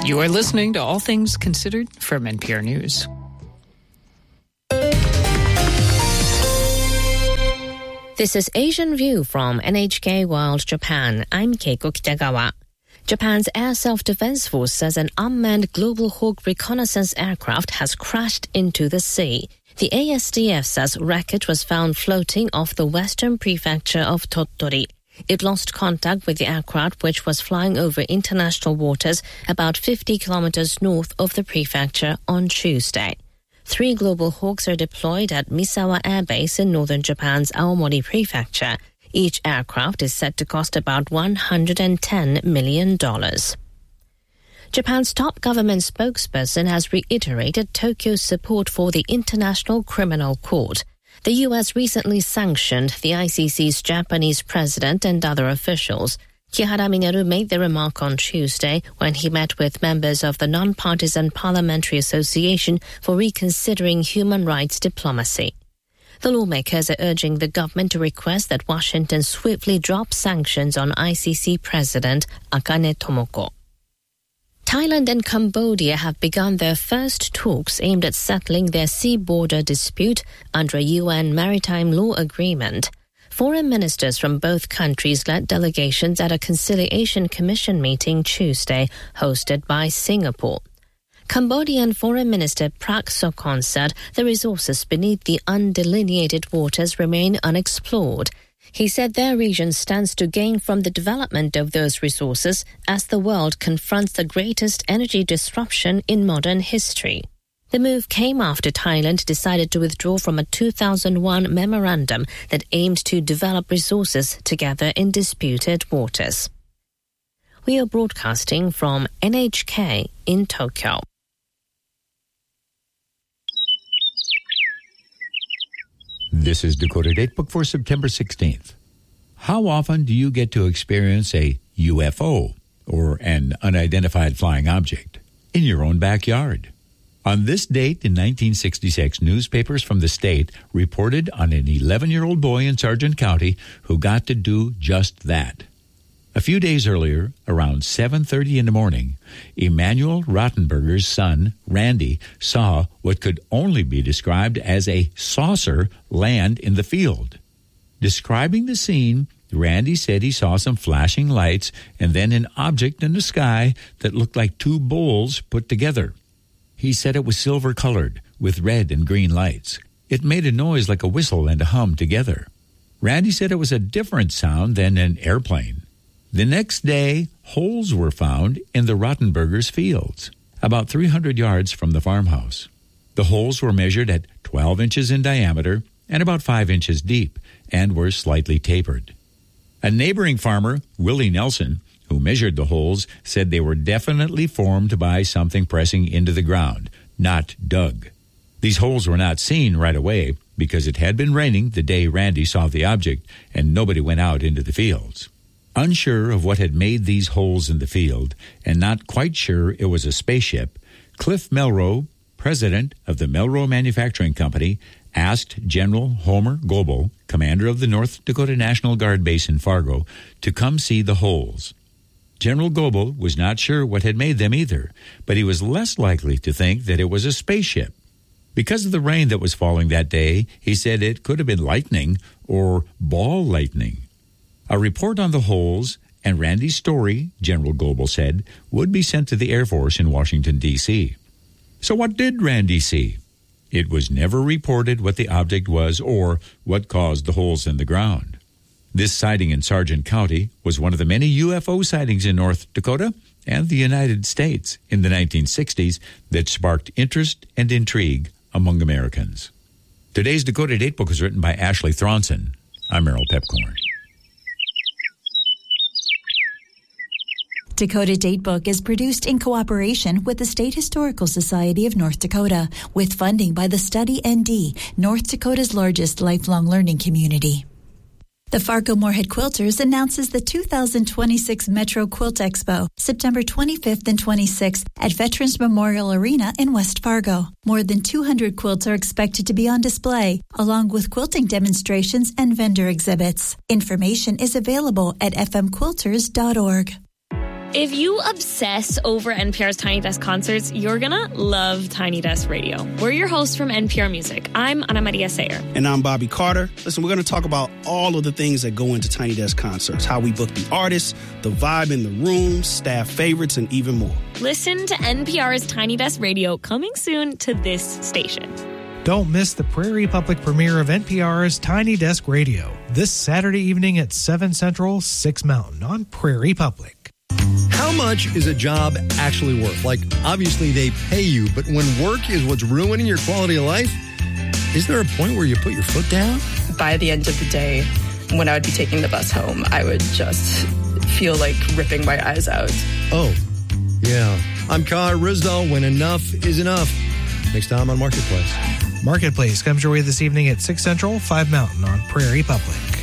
You are listening to All Things Considered from NPR News. This is Asian View from NHK World Japan. I'm Keiko Kitagawa. Japan's Air Self-Defense Force says an unmanned Global Hawk reconnaissance aircraft has crashed into the sea. The ASDF says wreckage was found floating off the western prefecture of Tottori. It lost contact with the aircraft, which was flying over international waters about 50 kilometers north of the prefecture on Tuesday. 3 Global Hawks are deployed at Misawa Air Base in northern Japan's Aomori Prefecture. Each aircraft is set to cost about $110 million. Japan's top government spokesperson has reiterated Tokyo's support for the International Criminal Court. The U.S. recently sanctioned the ICC's Japanese president and other officials. Kihara Minoru made the remark on Tuesday when he met with members of the Nonpartisan Parliamentary Association for Reconsidering Human Rights Diplomacy. The lawmakers are urging the government to request that Washington swiftly drop sanctions on ICC President Akane Tomoko. Thailand and Cambodia have begun their first talks aimed at settling their sea border dispute under a UN maritime law agreement. Foreign ministers from both countries led delegations at a Conciliation Commission meeting Tuesday, hosted by Singapore. Cambodian Foreign Minister Prak Sokhonn said the resources beneath the undelineated waters remain unexplored. He said their region stands to gain from the development of those resources as the world confronts the greatest energy disruption in modern history. The move came after Thailand decided to withdraw from a 2001 memorandum that aimed to develop resources together in disputed waters. We are broadcasting from NHK in Tokyo. This is Dakota Datebook for September 16th. How often do you get to experience a UFO, or an unidentified flying object, in your own backyard? On this date in 1966, newspapers from the state reported on an 11-year-old boy in Sargent County who got to do just that. A few days earlier, around 7:30 in the morning, Emmanuel Rottenberger's son, Randy, saw what could only be described as a saucer land in the field. Describing the scene, Randy said he saw some flashing lights and then an object in the sky that looked like 2 bowls put together. He said it was silver-colored with red and green lights. It made a noise like a whistle and a hum together. Randy said it was a different sound than an airplane. The next day, holes were found in the Rottenbergers' fields, about 300 yards from the farmhouse. The holes were measured at 12 inches in diameter and about 5 inches deep and were slightly tapered. A neighboring farmer, Willie Nelson, who measured the holes, said they were definitely formed by something pressing into the ground, not dug. These holes were not seen right away because it had been raining the day Randy saw the object and nobody went out into the fields. Unsure of what had made these holes in the field and not quite sure it was a spaceship, Cliff Melroe, president of the Melroe Manufacturing Company, asked General Homer Goebel, commander of the North Dakota National Guard base in Fargo, to come see the holes. General Goebel was not sure what had made them either, but he was less likely to think that it was a spaceship. Because of the rain that was falling that day, he said it could have been lightning or ball lightning. A report on the holes and Randy's story, General Goebel said, would be sent to the Air Force in Washington, D.C. So what did Randy see? It was never reported what the object was or what caused the holes in the ground. This sighting in Sargent County was one of the many UFO sightings in North Dakota and the United States in the 1960s that sparked interest and intrigue among Americans. Today's Dakota Datebook was written by Ashley Thronson. I'm Merrill Pepcorn. Dakota Datebook is produced in cooperation with the State Historical Society of North Dakota, with funding by the Study ND, North Dakota's largest lifelong learning community. The Fargo-Moorhead Quilters announces the 2026 Metro Quilt Expo, September 25th and 26th at Veterans Memorial Arena in West Fargo. More than 200 quilts are expected to be on display, along with quilting demonstrations and vendor exhibits. Information is available at fmquilters.org. If you obsess over NPR's Tiny Desk concerts, you're gonna love Tiny Desk Radio. We're your hosts from NPR Music. I'm Ana Maria Sayer. And I'm Bobby Carter. Listen, we're gonna talk about all of the things that go into Tiny Desk concerts, how we book the artists, the vibe in the room, staff favorites, and even more. Listen to NPR's Tiny Desk Radio coming soon to this station. Don't miss the Prairie Public premiere of NPR's Tiny Desk Radio this Saturday evening at 7 Central, 6 Mountain on Prairie Public. How much is a job actually worth? Like, obviously they pay you, but when work is what's ruining your quality of life, is there a point where you put your foot down? By the end of the day, when I would be taking the bus home, I would just feel like ripping my eyes out. Oh, yeah. I'm Kai Rizdal when enough is enough. Next time on Marketplace. Marketplace comes your way this evening at 6 Central, 5 Mountain on Prairie Public.